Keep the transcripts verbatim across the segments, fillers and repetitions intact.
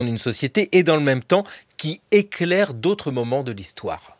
d'une société et dans le même temps qui éclaire d'autres moments de l'histoire.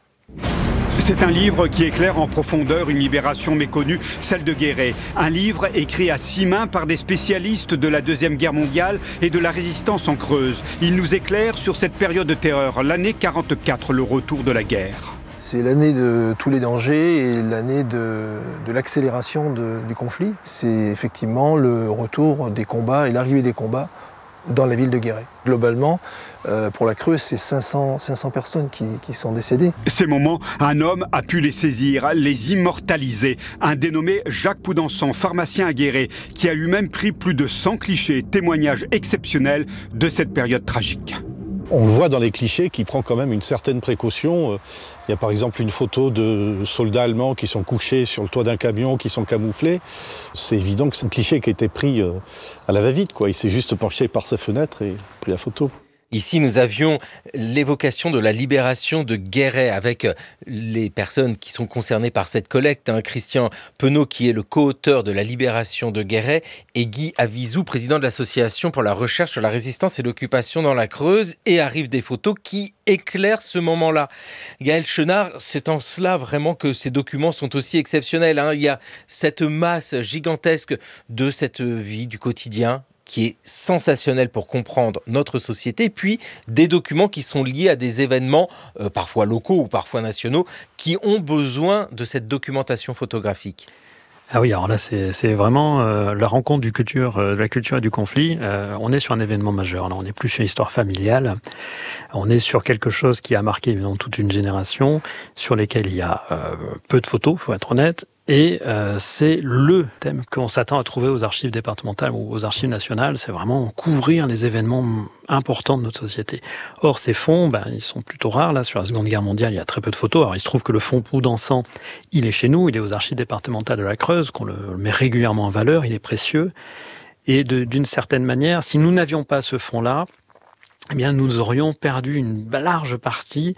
C'est un livre qui éclaire en profondeur une libération méconnue, celle de Guéret. Un livre écrit à six mains par des spécialistes de la Deuxième Guerre mondiale et de la résistance en Creuse. Il nous éclaire sur cette période de terreur, l'année quarante-quatre, le retour de la guerre. C'est l'année de tous les dangers et l'année de, de l'accélération de, du conflit. C'est effectivement le retour des combats et l'arrivée des combats dans la ville de Guéret. Globalement, euh, pour la Creuse, c'est cinq cents, cinq cents personnes qui, qui sont décédées. Ces moments, un homme a pu les saisir, les immortaliser. Un dénommé Jacques Poudençon, pharmacien à Guéret, qui a lui-même pris plus de cent clichés, témoignages exceptionnels de cette période tragique. On le voit dans les clichés qui prend quand même une certaine précaution. Il y a par exemple une photo de soldats allemands qui sont couchés sur le toit d'un camion, qui sont camouflés. C'est évident que c'est un cliché qui a été pris à la va-vite, quoi. Il s'est juste penché par sa fenêtre et pris la photo. Ici, nous avions l'évocation de la libération de Guéret avec les personnes qui sont concernées par cette collecte. Hein. Christian Penaud, qui est le co-auteur de la libération de Guéret, et Guy Avizou, président de l'association pour la recherche sur la résistance et l'occupation dans la Creuse. Et arrivent des photos qui éclairent ce moment-là. Gaël Chenard, c'est en cela vraiment que ces documents sont aussi exceptionnels. Hein. Il y a cette masse gigantesque de cette vie du quotidien qui est sensationnel pour comprendre notre société, puis des documents qui sont liés à des événements, euh, parfois locaux ou parfois nationaux, qui ont besoin de cette documentation photographique. Ah oui, alors là, c'est, c'est vraiment euh, la rencontre du culture, euh, de la culture et du conflit. Euh, on est sur un événement majeur. Là, on n'est plus sur une histoire familiale. On est sur quelque chose qui a marqué évidemment toute une génération, sur lesquels il y a euh, peu de photos, il faut être honnête. Et euh, c'est le thème qu'on s'attend à trouver aux archives départementales ou aux archives nationales, c'est vraiment couvrir les événements importants de notre société. Or, ces fonds, ben, ils sont plutôt rares. Là, sur la Seconde Guerre mondiale, il y a très peu de photos. Alors, il se trouve que le fonds Poudençon, il est chez nous, il est aux archives départementales de la Creuse, qu'on le met régulièrement en valeur, il est précieux. Et de, d'une certaine manière, si nous n'avions pas ce fonds-là, eh bien, nous aurions perdu une large partie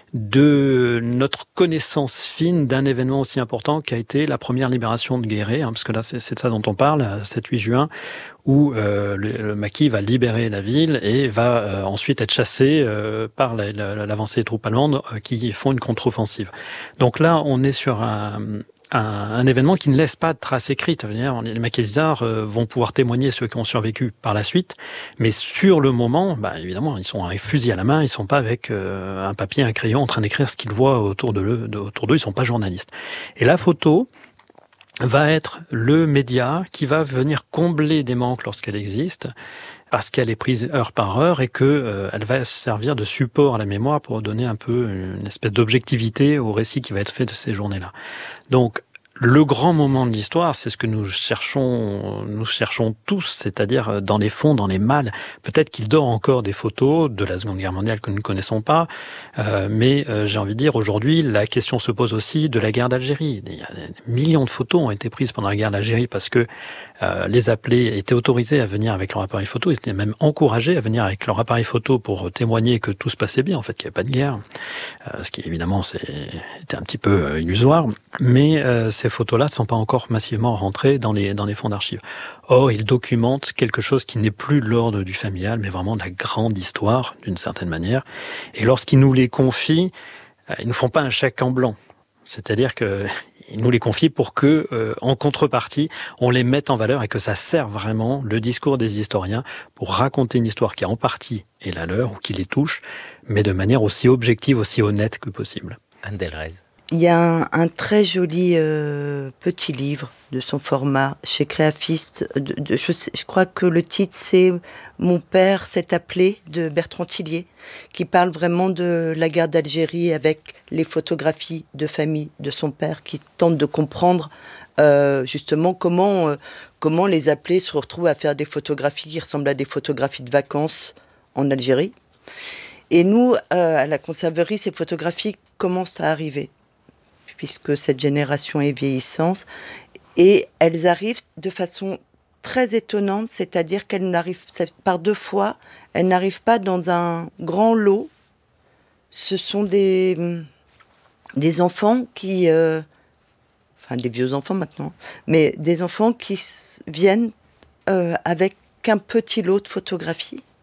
de notre connaissance fine d'un événement aussi important qu'a été la première libération de Guéret, hein, parce que là, c'est, c'est de ça dont on parle, sept huit juin, où euh, le, le maquis va libérer la ville et va euh, ensuite être chassé euh, par la, la, l'avancée des troupes allemandes euh, qui font une contre-offensive. Donc là, on est sur un... Un, un événement qui ne laisse pas de traces écrites. Les maquisards euh, vont pouvoir témoigner, ceux qui ont survécu par la suite, mais sur le moment, bah, évidemment, ils sont avec fusil à la main, ils ne sont pas avec euh, un papier, un crayon en train d'écrire ce qu'ils voient autour de eux, de, autour d'eux, ils ne sont pas journalistes. Et la photo va être le média qui va venir combler des manques lorsqu'elle existe, parce qu'elle est prise heure par heure et qu'elle euh, va servir de support à la mémoire pour donner un peu une espèce d'objectivité au récit qui va être fait de ces journées-là. Donc, le grand moment de l'histoire, c'est ce que nous cherchons, nous cherchons tous, c'est-à-dire dans les fonds, dans les malles. Peut-être qu'il dort encore des photos de la Seconde Guerre mondiale que nous ne connaissons pas, euh, mais euh, j'ai envie de dire, aujourd'hui, la question se pose aussi de la guerre d'Algérie. Il y a des millions de photos ont été prises pendant la guerre d'Algérie parce que euh, les appelés étaient autorisés à venir avec leur appareil photo, ils étaient même encouragés à venir avec leur appareil photo pour témoigner que tout se passait bien, en fait, qu'il n'y avait pas de guerre, euh, ce qui évidemment c'est, était un petit peu euh, illusoire, mais euh, c'est ces photos-là ne sont pas encore massivement rentrées dans les, dans les fonds d'archives. Or, ils documentent quelque chose qui n'est plus de l'ordre du familial, mais vraiment de la grande histoire, d'une certaine manière. Et lorsqu'ils nous les confient, ils ne nous font pas un chèque en blanc. C'est-à-dire qu'ils nous les confient pour que, euh, en contrepartie, on les mette en valeur et que ça serve vraiment, le discours des historiens, pour raconter une histoire qui, en partie, est la leur ou qui les touche, mais de manière aussi objective, aussi honnête que possible. Anne Delrez. Il y a un, un très joli euh, petit livre de son format chez Créafis. De, de, je, je crois que le titre c'est « Mon père s'est appelé » de Bertrand Tillier, qui parle vraiment de la guerre d'Algérie avec les photographies de famille de son père, qui tente de comprendre euh, justement comment, euh, comment les appelés se retrouvent à faire des photographies qui ressemblent à des photographies de vacances en Algérie. Et nous, euh, à la conserverie, ces photographies commencent à arriver, puisque cette génération est vieillissante, et elles arrivent de façon très étonnante, c'est-à-dire qu'elles n'arrivent, par deux fois, elles n'arrivent pas dans un grand lot. Ce sont des, des enfants qui, euh, enfin des vieux enfants maintenant, mais des enfants qui viennent euh, avec un petit lot de photographies.